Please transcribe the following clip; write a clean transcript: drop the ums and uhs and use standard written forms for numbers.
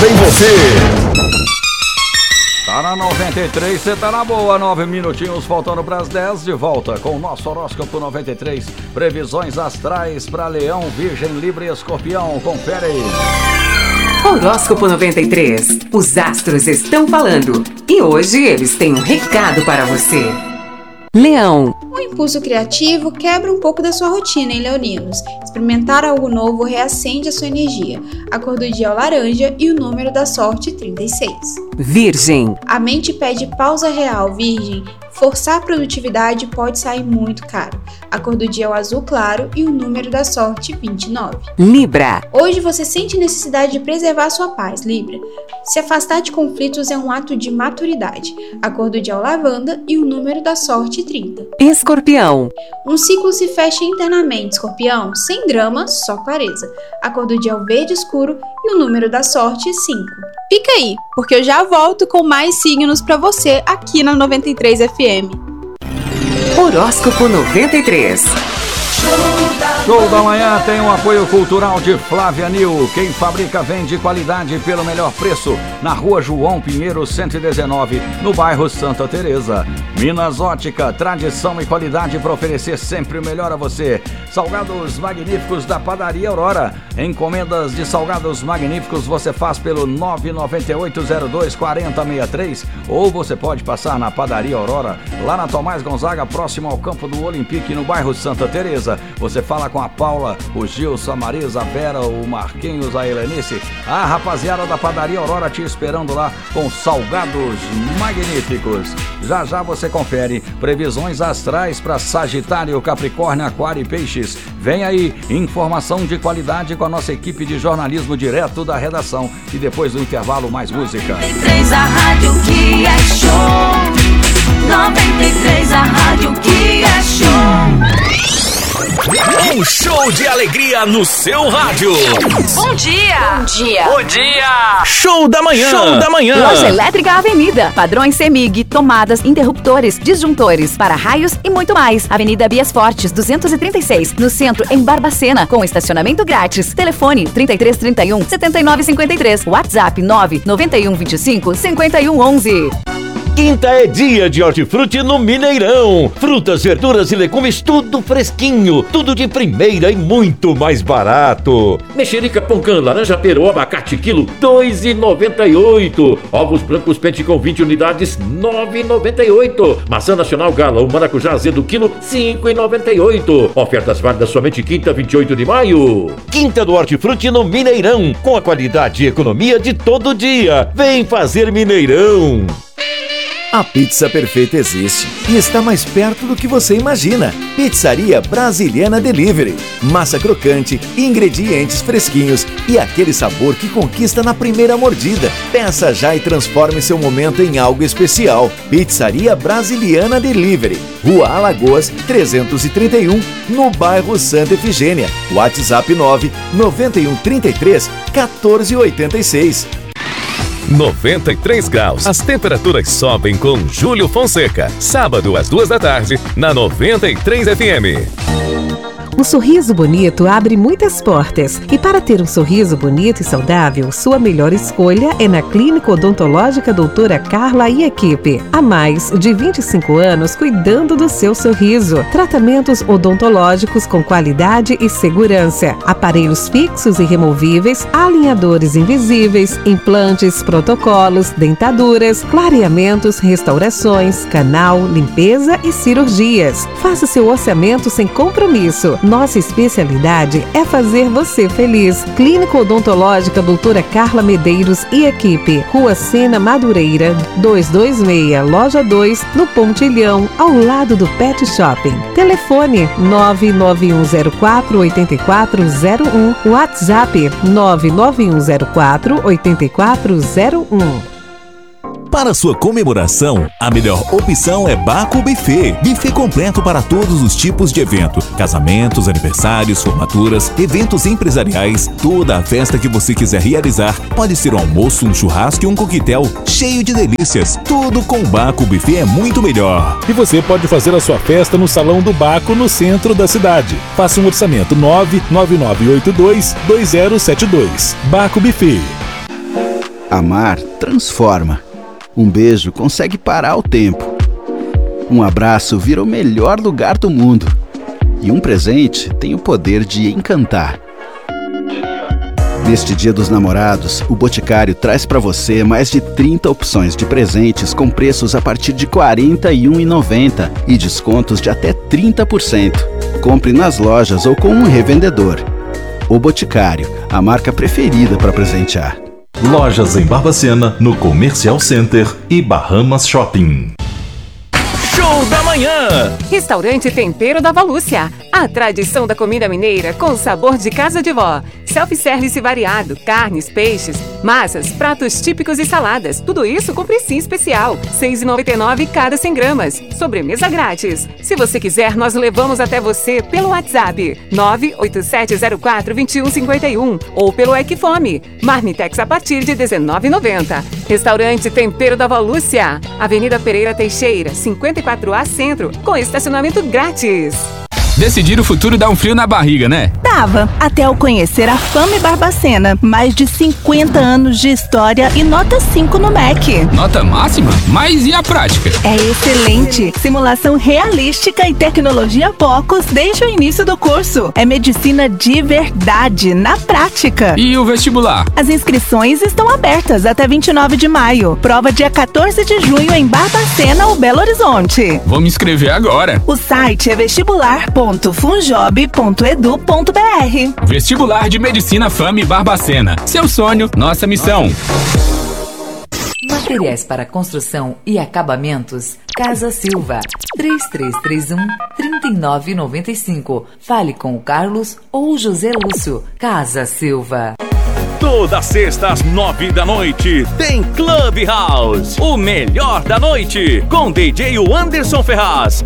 ligada em você. Tá na 93, você tá na boa. 9 minutinhos faltando para as 10. De volta com o nosso horóscopo 93. Previsões astrais para Leão, Virgem, Libra e Escorpião. Confere aí. Horóscopo 93. Os astros estão falando. E hoje eles têm um recado para você. Leão. O impulso criativo quebra um pouco da sua rotina, hein, leoninos? Experimentar algo novo reacende a sua energia. A cor do dia é o laranja e o número da sorte 36. Virgem. A mente pede pausa real, Virgem. Forçar a produtividade pode sair muito caro. A cor do dia é o azul claro e o número da sorte 29. Libra. Hoje você sente necessidade de preservar sua paz, Libra. Se afastar de conflitos é um ato de maturidade. A cor do dia é o lavanda e o número da sorte 30. Escorpião. Um ciclo se fecha internamente, Escorpião, sem drama, só clareza. A cor do dia é o verde escuro e o número da sorte 5. Fica aí, porque eu já volto com mais signos pra você aqui na 93 FM. Horóscopo 93. Show da manhã tem um apoio cultural de Flávia Nil. Quem fabrica vende qualidade pelo melhor preço. Na rua João Pinheiro 119, no bairro Santa Teresa. Minas Ótica, tradição e qualidade para oferecer sempre o melhor a você. Salgados magníficos da Padaria Aurora. Encomendas de salgados magníficos você faz pelo 998024063 ou você pode passar na Padaria Aurora, lá na Tomás Gonzaga, próximo ao campo do Olympique, no bairro Santa Teresa. Você fala com a Paula, o Gilson, a Marisa, a Vera, o Marquinhos, a Helenice, a rapaziada da Padaria Aurora te esperando lá com salgados magníficos. Já já você confere previsões astrais para Sagitário, Capricórnio, Aquário e Peixes. Vem aí, informação de qualidade com a nossa equipe de jornalismo direto da redação e depois do intervalo mais música. 93, a rádio que é show. 93, a rádio que é show. Um show de alegria no seu rádio. Bom dia! Bom dia! Bom dia! Show da manhã! Show da manhã! Loja Elétrica Avenida. Padrões CEMIG, tomadas, interruptores, disjuntores, para-raios e muito mais. Avenida Bias Fortes, 236, no centro, em Barbacena, com estacionamento grátis. Telefone 3331 7953. WhatsApp 99125 5111. Quinta é dia de hortifruti no Mineirão. Frutas, verduras e legumes, tudo fresquinho, tudo de primeira e muito mais barato. Mexerica, pongã, laranja, peru, abacate, quilo, R$2,98. Ovos brancos pente com 20 unidades, R$9,98. Maçã nacional gala, o maracujá azedo, quilo, R$5,98. Ofertas válidas somente quinta, 28 de maio. Quinta do hortifruti no Mineirão, com a qualidade e economia de todo dia. Vem fazer Mineirão. A pizza perfeita existe e está mais perto do que você imagina. Pizzaria Brasiliana Delivery. Massa crocante, ingredientes fresquinhos e aquele sabor que conquista na primeira mordida. Peça já e transforme seu momento em algo especial. Pizzaria Brasiliana Delivery. Rua Alagoas, 331, no bairro Santa Efigênia. WhatsApp 99133 1486. 93 graus. As temperaturas sobem com Júlio Fonseca. Sábado às 2 da tarde, na 93 FM. Um sorriso bonito abre muitas portas. E para ter um sorriso bonito e saudável, sua melhor escolha é na Clínica Odontológica Doutora Carla e equipe. Há mais de 25 anos cuidando do seu sorriso. Tratamentos odontológicos com qualidade e segurança. Aparelhos fixos e removíveis, alinhadores invisíveis, implantes, protocolos, dentaduras, clareamentos, restaurações, canal, limpeza e cirurgias. Faça seu orçamento sem compromisso. Nossa especialidade é fazer você feliz. Clínica Odontológica Doutora Carla Medeiros e equipe. Rua Sena Madureira, 226, Loja 2, no Pontilhão, ao lado do Pet Shopping. Telefone 99104-8401. WhatsApp 99104-8401. Para sua comemoração, a melhor opção é Baco Buffet. Buffet completo para todos os tipos de evento. Casamentos, aniversários, formaturas, eventos empresariais, toda a festa que você quiser realizar. Pode ser um almoço, um churrasco e um coquetel cheio de delícias. Tudo com Baco Buffet é muito melhor. E você pode fazer a sua festa no Salão do Baco, no centro da cidade. Faça um orçamento 99982-2072. Baco Buffet. Amar transforma. Um beijo consegue parar o tempo. Um abraço vira o melhor lugar do mundo. E um presente tem o poder de encantar. Neste Dia dos Namorados, o Boticário traz para você mais de 30 opções de presentes com preços a partir de R$ 41,90 e descontos de até 30%. Compre nas lojas ou com um revendedor. O Boticário, a marca preferida para presentear. Lojas em Barbacena, no Comercial Center e Bahamas Shopping. Show da manhã! Restaurante Tempero da Valúcia. A tradição da comida mineira com sabor de casa de vó. Self-service variado, carnes, peixes, massas, pratos típicos e saladas. Tudo isso com precinho especial. R$ 6,99 cada 100 gramas. Sobremesa grátis. Se você quiser, nós levamos até você pelo WhatsApp 987042151 ou pelo Equifome. Marmitex a partir de R$ 19,90. Restaurante Tempero da Valúcia. Avenida Pereira Teixeira, 54A Centro, com estacionamento grátis. Decidir o futuro dá um frio na barriga, né? Dava, até eu conhecer a Fame Barbacena. Mais de 50 anos de história e nota 5 no MEC. Nota máxima? Mas e a prática? É excelente. Simulação realística e tecnologia Pocos desde o início do curso. É medicina de verdade, na prática. E o vestibular? As inscrições estão abertas até 29 de maio. Prova dia 14 de junho em Barbacena ou Belo Horizonte. Vou me inscrever agora. O site é vestibular.funjob.edu.br. Vestibular de Medicina Fame Barbacena. Seu sonho, nossa missão. Materiais para construção e acabamentos. Casa Silva. 3331-3995. Fale com o Carlos ou o José Lúcio. Casa Silva. Toda sexta às 9 da noite tem Clubhouse, o melhor da noite, com DJ Anderson Ferraz.